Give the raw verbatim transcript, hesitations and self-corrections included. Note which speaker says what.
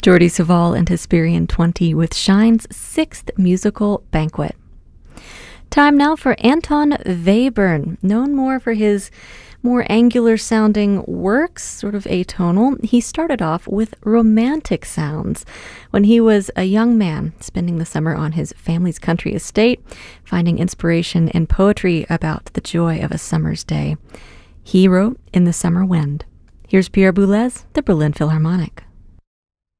Speaker 1: Jordi Savall and Hesperian twenty with Shine's sixth musical banquet. Time now for Anton Webern, known more for his more angular-sounding works, sort of atonal. He started off with romantic sounds when he was a young man spending the summer on his family's country estate, finding inspiration in poetry about the joy of a summer's day. He wrote In the Summer Wind. Here's Pierre Boulez, the Berlin Philharmonic.